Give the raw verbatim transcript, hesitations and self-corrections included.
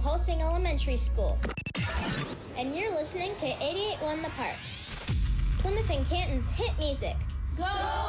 Pulsing Elementary School. And you're listening to eighty-eight point one The Park, Plymouth and Canton's hit music. Go!